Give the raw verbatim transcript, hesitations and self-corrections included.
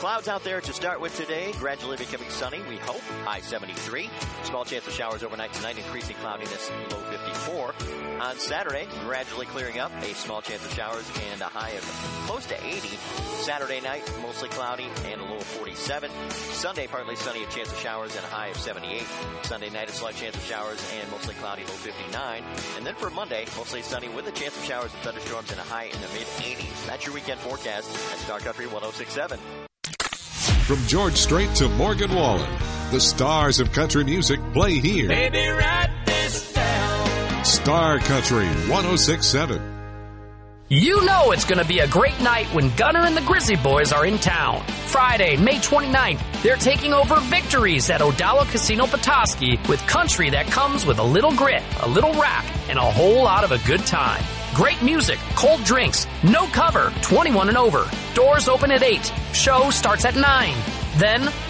Clouds out there to start with today. Gradually becoming sunny, we hope. High seventy-three. Small chance of showers overnight tonight. Increasing cloudiness, low fifty-four. On Saturday, gradually clearing up. A small chance of showers and a high of close to eighty. Saturday night, mostly cloudy and a low of forty-seven. Sunday, partly sunny, a chance of showers and a high of seventy-eight. Sunday night, a slight chance of showers and mostly cloudy, low fifty-nine. And then for Monday, mostly sunny with a chance of showers and thunderstorms and a high in the mid-eighties. That's your weekend forecast at Star Country one oh six point seven. From George Strait to Morgan Wallen, the stars of country music play here. Baby, write this down. Star Country one oh six point seven. You know it's going to be a great night when Gunner and the Grizzly Boys are in town. Friday, May twenty-ninth, they're taking over Victories at Odala Casino Petoskey with country that comes with a little grit, a little rap, and a whole lot of a good time. Great music, cold drinks, no cover, twenty-one and over. Doors open at eight. Show starts at nine. Then,